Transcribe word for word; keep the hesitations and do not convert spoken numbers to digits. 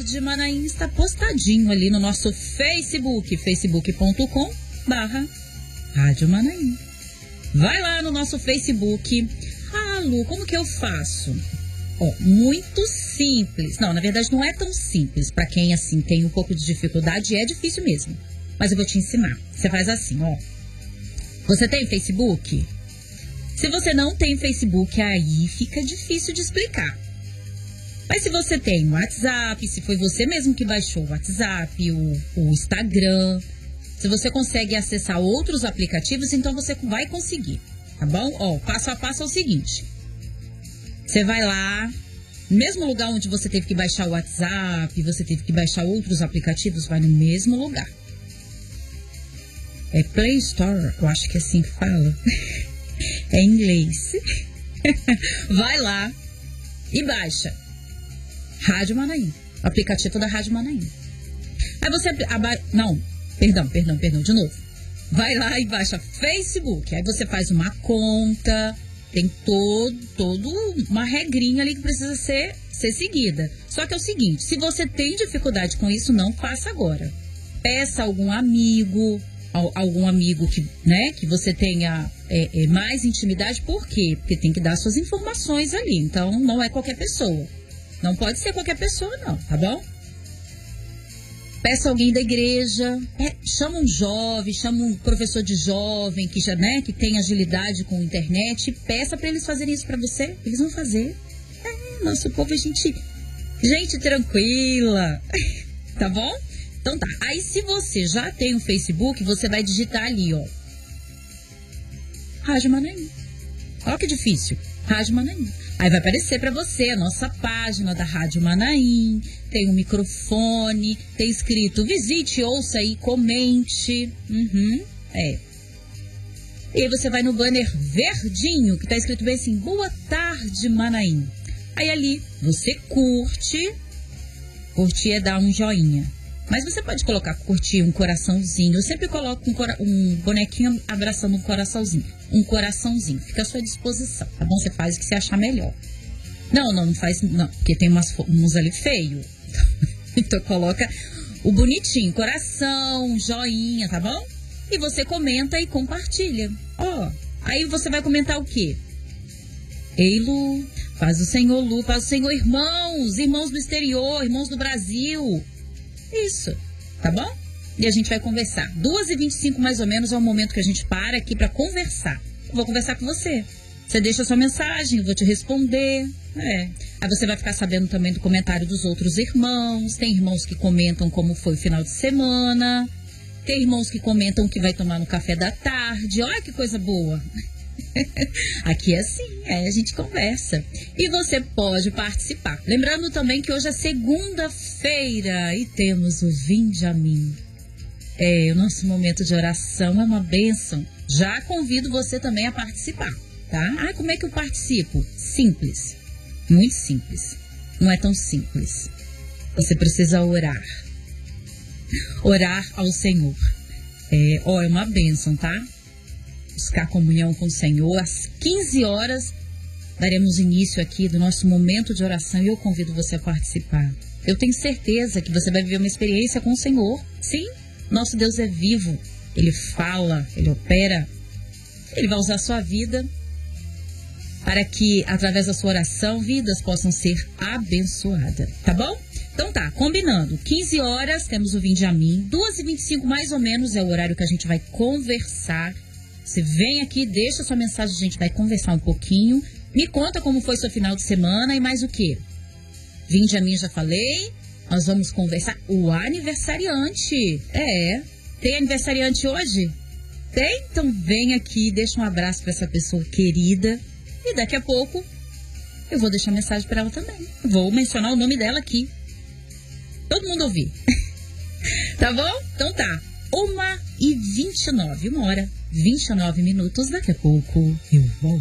Tarde Manaim está postadinho ali no nosso Facebook, facebook ponto com barra Rádio Manaim. Vai lá no nosso Facebook. Ah, Lu, como que eu faço? Ó, muito simples. Não, na verdade não é tão simples. Para quem assim tem um pouco de dificuldade, é difícil mesmo. Mas eu vou te ensinar. Você faz assim, ó. Você tem Facebook? Se você não tem Facebook, aí fica difícil de explicar. Mas se você tem o WhatsApp, se foi você mesmo que baixou o WhatsApp, o, o Instagram, se você consegue acessar outros aplicativos, então você vai conseguir, tá bom? Ó, passo a passo é o seguinte. Você vai lá, no mesmo lugar onde você teve que baixar o WhatsApp, você teve que baixar outros aplicativos, vai no mesmo lugar. É Play Store, eu acho que é assim que fala. É em inglês. Vai lá e baixa Rádio Manaim, aplicativo da Rádio Manaim. Aí você... Aba... Não, perdão, perdão, perdão, de novo. Vai lá e baixa Facebook. Aí você faz uma conta. Tem todo, todo uma regrinha ali que precisa ser, ser seguida. Só que é o seguinte, se você tem dificuldade com isso, não faça agora. Peça algum amigo, algum amigo que, né, que você tenha é, é, mais intimidade. Por quê? Porque tem que dar suas informações ali. Então, não é qualquer pessoa. Não pode ser qualquer pessoa, não, tá bom? Peça alguém da igreja, é, chama um jovem, chama um professor de jovem que já, né, que tem agilidade com a internet, e peça para eles fazerem isso para você. Eles vão fazer. É, nosso povo é gente, gente tranquila, tá bom? Então tá. Aí se você já tem um Facebook, você vai digitar ali, ó, Rádio Manaim. Olha que difícil. Rádio Manaim. Aí vai aparecer para você a nossa página da Rádio Manaim, tem um microfone, tem escrito visite, ouça e comente. Uhum, é. E aí você vai no banner verdinho, que tá escrito bem assim, Boa Tarde Manaim. Aí ali você curte, curtir é dar um joinha. Mas você pode colocar, curtir um coraçãozinho. Eu sempre coloco um, cora- um bonequinho abraçando um coraçãozinho. Um coraçãozinho. Fica à sua disposição, tá bom? Você faz o que você achar melhor. Não, não, não faz... Não, porque tem umas, uns ali feio. Então coloca o bonitinho. Coração, joinha, tá bom? E você comenta e compartilha. Ó, aí você vai comentar o quê? Ei, Lu, paz do Senhor, Lu, paz do Senhor, irmãos. Irmãos do exterior, irmãos do Brasil. Isso, tá bom? E a gente vai conversar. duas e vinte e cinco mais ou menos é o momento que a gente para aqui para conversar. Eu vou conversar com você. Você deixa a sua mensagem, eu vou te responder. É. Aí você vai ficar sabendo também do comentário dos outros irmãos. Tem irmãos que comentam como foi o final de semana. Tem irmãos que comentam o que vai tomar no café da tarde. Olha que coisa boa. Aqui é assim, aí a gente conversa. E você pode participar. Lembrando também que hoje é segunda-feira e temos o Vinde a Mim. É, o nosso momento de oração é uma bênção. Já convido você também a participar, tá? Ah, como é que eu participo? Simples, muito simples. Não é tão simples. Você precisa orar. Orar ao Senhor. É, ó, é uma bênção, tá? Buscar comunhão com o Senhor. Às quinze horas daremos início aqui do nosso momento de oração e eu convido você a participar. Eu tenho certeza que você vai viver uma experiência com o Senhor. Sim, nosso Deus é vivo. Ele fala, Ele opera. Ele vai usar a sua vida para que, através da sua oração, vidas possam ser abençoadas. Tá bom? Então tá, combinando. quinze horas temos o Vinde a Mim. duas e vinte e cinco mais ou menos é o horário que a gente vai conversar. Você vem aqui, deixa sua mensagem, a gente vai conversar um pouquinho. Me conta como foi seu final de semana e mais o quê? Vinde a Mim, já falei. Nós vamos conversar. O aniversariante. É. Tem aniversariante hoje? Tem? Então vem aqui, deixa um abraço para essa pessoa querida. E daqui a pouco eu vou deixar mensagem para ela também. Vou mencionar o nome dela aqui. Todo mundo ouvir. Tá bom? Então tá. uma e vinte e nove. Uma hora, vinte e nove minutos. Daqui a pouco eu volto.